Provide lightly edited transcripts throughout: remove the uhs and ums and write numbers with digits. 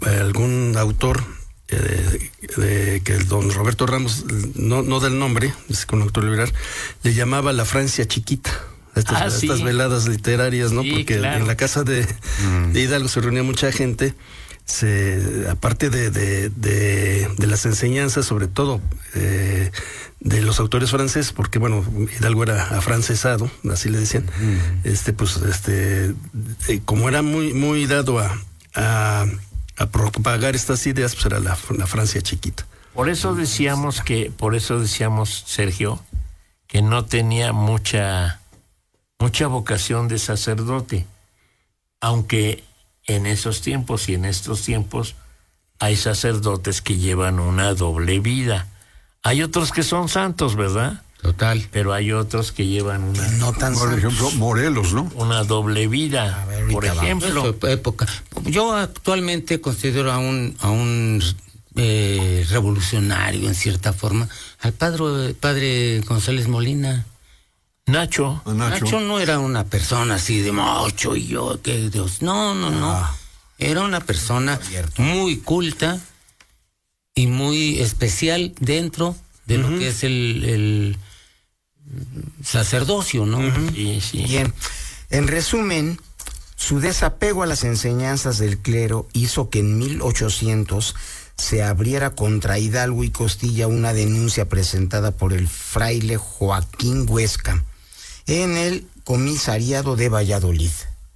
algún autor que el don Roberto Ramos, no del nombre, es un autor liberal, le llamaba la Francia chiquita. Estas veladas literarias, ¿no? Sí, porque claro. En la casa de Hidalgo se reunía mucha gente. Aparte de las enseñanzas, sobre todo de los autores franceses, porque bueno, Hidalgo era afrancesado, así le decían, como era muy dado a propagar estas ideas, pues era la Francia chiquita. Por eso decíamos, Sergio, que no tenía mucha vocación de sacerdote, aunque en esos tiempos y en estos tiempos hay sacerdotes que llevan una doble vida. Hay otros que son santos, ¿verdad? Total. Pero hay otros que llevan una... No tan Por ejemplo, Morelos, ¿no? Una doble vida. A ver, por ejemplo. Época. Yo actualmente considero a un revolucionario, en cierta forma, al padre González Molina. Nacho No era una persona así de mocho y yo, que Dios. No. Era una persona muy culta y muy especial dentro de lo que es el sacerdocio, ¿no? Sí. Bien, en resumen, su desapego a las enseñanzas del clero hizo que en 1800 se abriera contra Hidalgo y Costilla una denuncia presentada por el fraile Joaquín Huesca en el comisariado de Valladolid.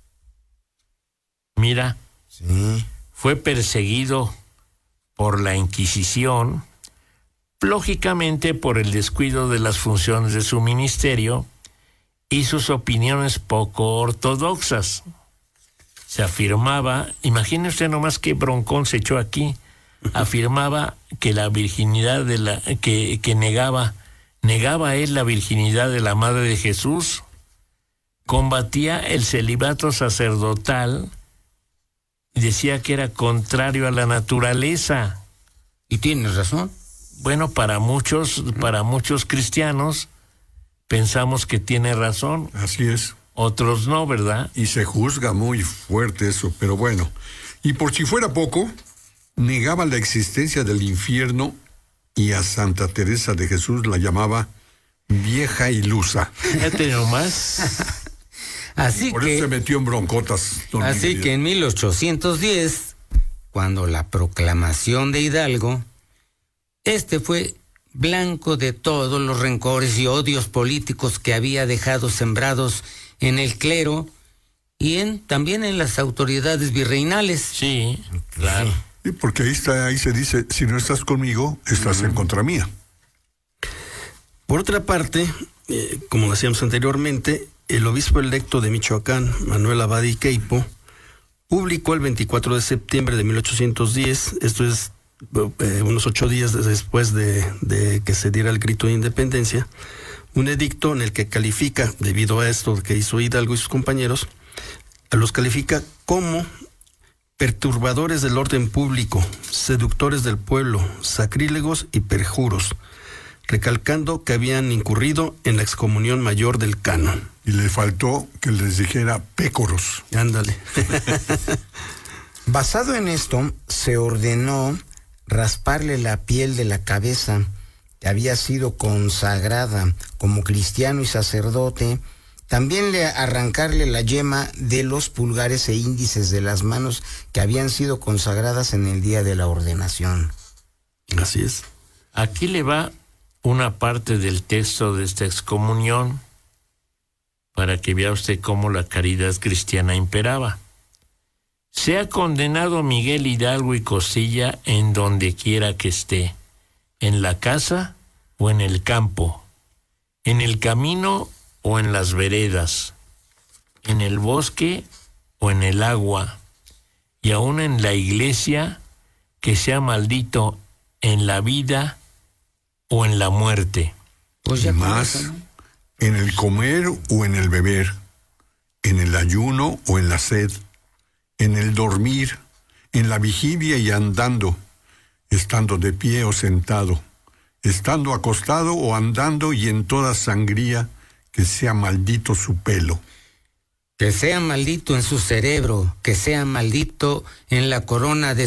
Mira, Sí. fue perseguido por la Inquisición, lógicamente por el descuido de las funciones de su ministerio y sus opiniones poco ortodoxas. Se afirmaba, imagine usted nomás qué broncón se echó aquí, afirmaba que la virginidad que negaba él la virginidad de la Madre de Jesús, combatía el celibato sacerdotal y decía que era contrario a la naturaleza. Y tienes razón. Bueno, para muchos cristianos pensamos que tiene razón, Así es. otros no, ¿verdad? Y se juzga muy fuerte eso, pero bueno. Y por si fuera poco, negaba la existencia del infierno y a Santa Teresa de Jesús la llamaba vieja ilusa. Fíjate nomás. Así Por eso se metió en broncotas. Así que en 1810, cuando la proclamación de Hidalgo, fue blanco de todos los rencores y odios políticos que había dejado sembrados en el clero y también en las autoridades virreinales. Sí, claro. Sí, porque ahí se dice, si no estás conmigo, estás en contra mía. Por otra parte, como decíamos anteriormente, el obispo electo de Michoacán, Manuel Abad y Queipo, publicó el 24 de septiembre de 1810, esto es unos 8 días después de que se diera el grito de independencia, un edicto en el que califica, debido a esto que hizo Hidalgo y sus compañeros, los califica como perturbadores del orden público, seductores del pueblo, sacrílegos y perjuros, recalcando que habían incurrido en la excomunión mayor del canon. Y le faltó que les dijera pécoros. Ándale. Basado en esto, se ordenó rasparle la piel de la cabeza, que había sido consagrada como cristiano y sacerdote, también arrancarle la yema de los pulgares e índices de las manos que habían sido consagradas en el día de la ordenación. Así es. Aquí le va una parte del texto de esta excomunión para que vea usted cómo la caridad cristiana imperaba. Sea condenado Miguel Hidalgo y Costilla en donde quiera que esté, en la casa o en el campo, en el camino o en las veredas, en el bosque o en el agua, y aún en la iglesia, que sea maldito en la vida o en la muerte. Pues ya Más, con eso, ¿no? en el comer o en el beber, en el ayuno o en la sed, en el dormir, en la vigilia y andando, estando de pie o sentado, estando acostado o andando, y en toda sangría, que sea maldito su pelo. Que sea maldito en su cerebro, que sea maldito en la corona de